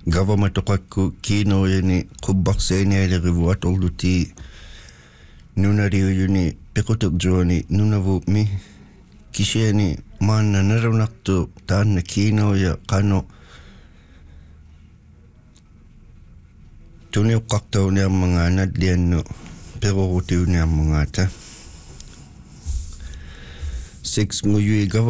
Gavamatoqakku kiinoyani qubbarseenialerivuatolluti nunariuyuni pequterjuani nunavuupmi kisiani maanna narunartu taanna kiinoya qano tuniuqqartauniarmangaanat liannu perorutiuniarmangaata 6 nguyui